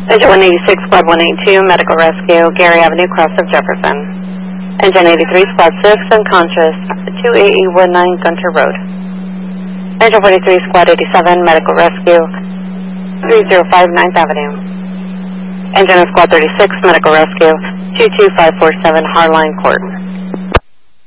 Engine 186, Squad 182, Medical Rescue, Gary Avenue, cross of Jefferson. Engine 83, Squad 6, unconscious, 2AE19 Gunter Road. Engine 43, Squad 87, Medical Rescue, 305 9th Avenue. Engine of Squad 36, Medical Rescue, 22547 Harline Court.